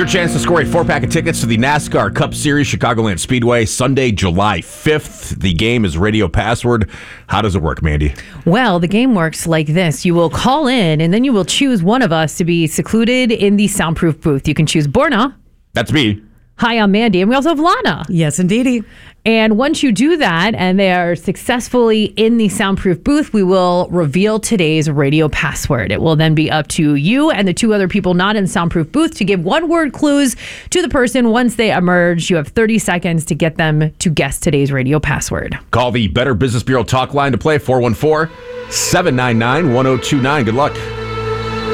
Your chance to score a 4-pack of tickets to the NASCAR Cup Series, Chicagoland Speedway, Sunday, July 5th. The game is Radio Password. How does it work, Mandy? Well, the game works like this. You will call in, and then you will choose one of us to be secluded in the soundproof booth. You can choose Borna. That's me. Hi, I'm Mandy, and we also have Lana. Yes, indeedy. And once you do that, and they are successfully in the soundproof booth, we will reveal today's radio password. It will then be up to you and the two other people not in the soundproof booth to give one-word clues to the person. Once they emerge, you have 30 seconds to get them to guess today's radio password. Call the Better Business Bureau talk line to play, 414-799-1029. Good luck.